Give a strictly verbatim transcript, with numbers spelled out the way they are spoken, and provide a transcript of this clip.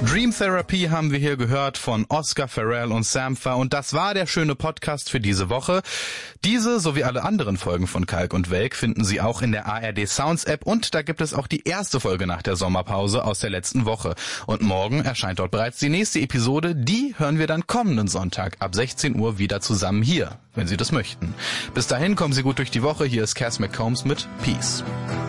Dream Therapy haben wir hier gehört von Oscar, Pharrell und Sampha und das war der schöne Podcast für diese Woche. Diese sowie alle anderen Folgen von Kalk und Welk finden Sie auch in der A R D Sounds App und da gibt es auch die erste Folge nach der Sommerpause aus der letzten Woche. Und morgen erscheint dort bereits die nächste Episode, die hören wir dann kommenden Sonntag ab sechzehn Uhr wieder zusammen hier, wenn Sie das möchten. Bis dahin kommen Sie gut durch die Woche, hier ist Cass McCombs mit Peace.